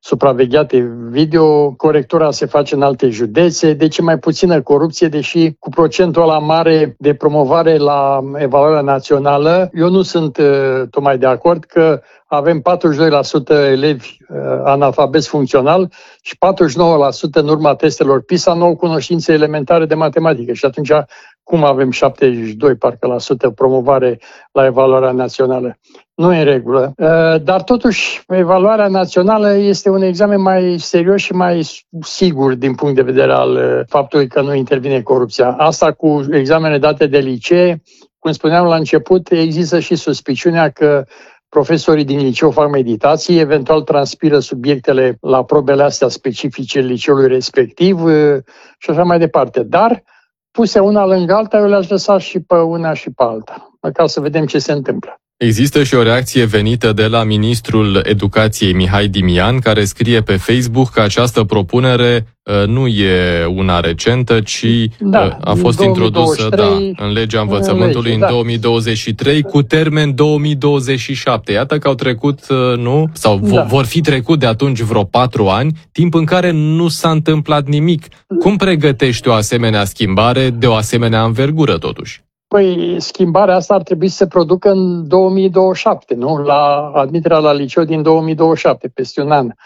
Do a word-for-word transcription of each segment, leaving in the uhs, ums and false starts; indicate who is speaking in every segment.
Speaker 1: supravegheate video, corectura se face în alte județe, deci e mai puțină corupție, deși cu procentul ăla mare de promovare la evaluarea națională, eu nu sunt uh, tocmai de acord că avem patruzeci și doi la sută elevi uh, analfabeti funcțional și patruzeci și nouă la sută în urma testelor PISA nu au cunoștințe elementare de matematică. Și atunci cum avem șaptezeci și doi parcă la sută promovare la evaluarea națională? Nu e în regulă. Uh, dar totuși, evaluarea națională este un examen mai serios și mai sigur din punct de vedere al uh, faptului că nu intervine corupția. Asta cu examene date de licee, cum spuneam la început, există și suspiciunea că profesorii din liceu fac meditații, eventual transpiră subiectele la probele astea specifice liceului respectiv și așa mai departe. Dar, puse una lângă alta, eu le-aș lăsa și pe una și pe alta, ca să vedem ce se întâmplă.
Speaker 2: Există și o reacție venită de la ministrul Educației Mihai Dimian, care scrie pe Facebook că această propunere uh, nu e una recentă, ci
Speaker 1: da,
Speaker 2: uh, a fost introdusă da, în legea învățământului în, lege, în două mii douăzeci și trei da. cu termen două mii douăzeci și șapte. Iată că au trecut, uh, nu? Sau da. vor fi trecut de atunci vreo patru ani, timp în care nu s-a întâmplat nimic. Cum pregătești o asemenea schimbare de o asemenea învergură, totuși?
Speaker 1: Păi, schimbarea asta ar trebui să se producă în două mii douăzeci și șapte, nu? La admiterea la liceu din două mii douăzeci și șapte, peste un an.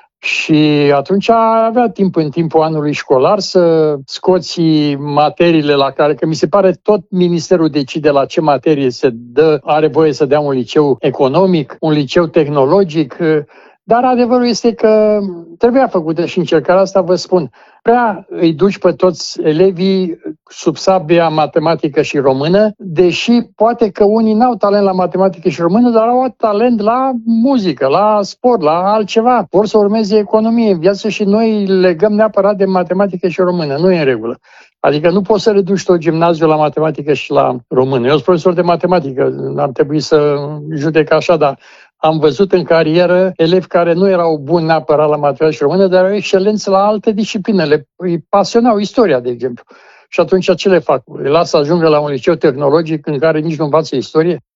Speaker 1: Și atunci avea timp în timpul anului școlar să scoți materiile la care, că mi se pare tot ministerul decide la ce materie se dă, are voie să dea un liceu economic, un liceu tehnologic, dar adevărul este că trebuia făcută și încercarea asta, vă spun. Prea îi duci pe toți elevii sub sabia matematică și română, deși poate că unii n-au talent la matematică și română, dar au talent la muzică, la sport, la altceva. Vor să urmeze economie în viață și noi legăm neapărat de matematică și română. Nu e în regulă. Adică nu poți să reduci tot gimnaziul la matematică și la română. Eu sunt profesor de matematică, ar trebui să judec așa, dar am văzut în carieră elevi care nu erau buni neapărat la matematică și română, dar erau excelenți la alte discipline. Le îi pasionau istoria, de exemplu. Și atunci ce le fac? Le las să ajungă la un liceu tehnologic în care nici nu învață istorie?